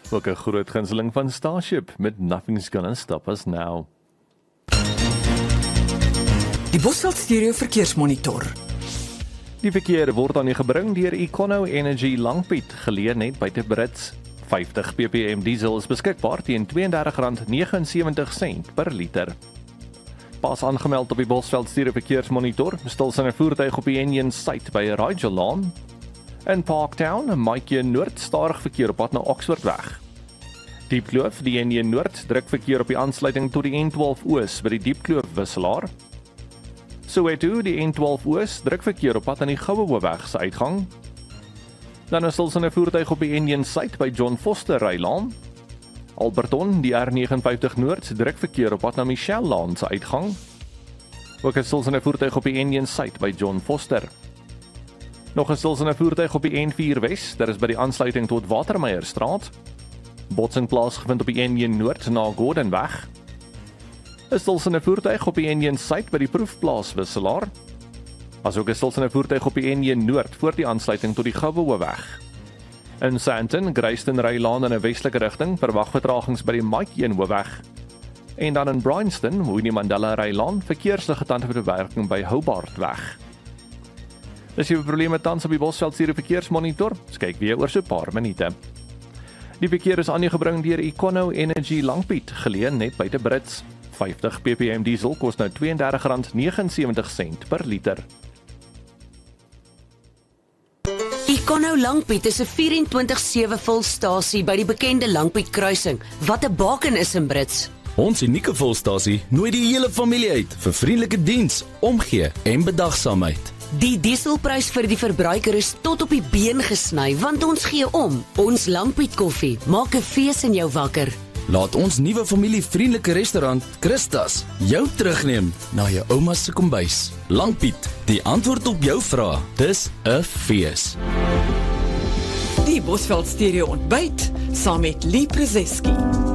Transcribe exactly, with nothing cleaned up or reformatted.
Ook 'n groot gunsteling van Starship met Nothing's Gonna Stop Us Now. Die Bosveld Stereo Verkeersmonitor. Die verkeer word aan u gebring deur Econo Energy Langpiet, geleë net buite Brits. vyftig ppm diesel is beskikbaar teen R tweeëndertig komma sewe nege per liter. Pas aangemeld op die Bosveld Stereo Verkeersmonitor, stilstaande voertuig op die N een site by Rigel Lane. In Parktown, Maatjie Noord, stadig verkeer op pad na Oxfordweg. Diepkloof, die N een Noord, druk verkeer op die aansluiting tot die N twaalf Oos by die Diepkloof wisselaar. Soweto, die N twaalf Oos, druk verkeer op pad aan die Gouweweg se uitgang. Dan is stilstaande voertuig op die N een site by John Foster Rylaan. Alberton, die R vygenvyftig Noord, druk verkeer op pad na Michelle Laan se uitgang. Ook 'n stilstaande voertuig op die N een site by John Foster. Nog 'n stilstaande voertuig op die N vier Wes, daar is by die aansluiting tot Watermeierstraat. Botsing plaasgevind op die N een Noord na Gordonweg. 'n Stilstaande voertuig op die N een site by die Proefplaas wisselaar. Asook 'n stilstaande voertuig op die N een Noord voor die aansluiting tot die Gouweweg. In Sandton, Greyston Rylaan in 'n westelike rigting, verwag vertragings by die Mike een Hoofweg. En dan in Bryanston, Winnie Mandela Rylaan, verkeersligte tandbewerking by Hobartweg. As jy 'n probleem het tans op die Bosveld Stereo Verkeersmonitor, kyk weer oor so 'n paar minute. Die verkeer is aan u gebring deur Econo Energy Langpiet, geleë net buite Brits. vyftig ppm diesel kos nou R tweeëndertig komma sewe nege per liter. Econo Langpiet is 'n vyf-en-twintig sewe volstasie by die bekende Langpiet kruising, wat 'n baken is in Brits. Ons unieke volstasie nooi die hele familie uit vir vriendelike diens, omgee en bedagsaamheid. Die dieselprys vir die verbruiker is tot op die been gesny, want ons gee om. Ons Langpiet koffie maak 'n fees in jou wakker. Laat ons nuwe familievriendelike restaurant, Christas, jou terugneem na jou ouma se kombuis. Langpiet, die antwoord op jou vrae. Dis 'n fees. Die Bosveld Stereo ontbyt saam met Lee Prezeski.